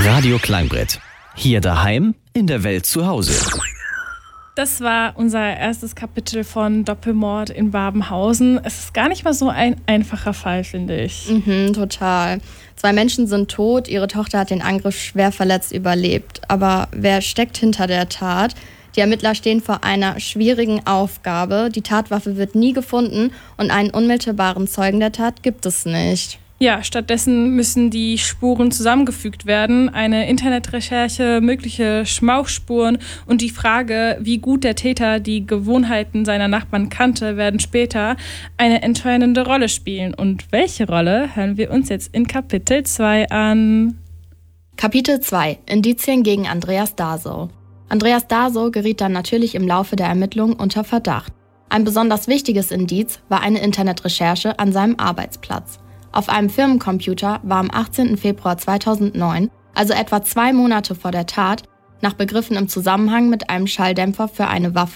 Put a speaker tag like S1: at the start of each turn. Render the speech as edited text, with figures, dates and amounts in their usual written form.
S1: Radio Klangbrett. Hier daheim, in der Welt zu Hause.
S2: Das war unser erstes Kapitel von Doppelmord in Babenhausen. Es ist gar nicht mal so ein einfacher Fall, finde ich.
S3: Total. 2 Menschen sind tot, ihre Tochter hat den Angriff schwer verletzt überlebt. Aber wer steckt hinter der Tat? Die Ermittler stehen vor einer schwierigen Aufgabe. Die Tatwaffe wird nie gefunden und einen unmittelbaren Zeugen der Tat gibt es nicht.
S2: Ja, stattdessen müssen die Spuren zusammengefügt werden. Eine Internetrecherche, mögliche Schmauchspuren und die Frage, wie gut der Täter die Gewohnheiten seiner Nachbarn kannte, werden später eine entscheidende Rolle spielen. Und welche Rolle, hören wir uns jetzt in Kapitel 2 an.
S3: Kapitel 2. Indizien gegen Andreas Darsow. Andreas Darsow geriet dann natürlich im Laufe der Ermittlungen unter Verdacht. Ein besonders wichtiges Indiz war eine Internetrecherche an seinem Arbeitsplatz. Auf einem Firmencomputer war am 18. Februar 2009, also etwa 2 Monate vor der Tat, nach Begriffen im Zusammenhang mit einem Schalldämpfer für eine Waffe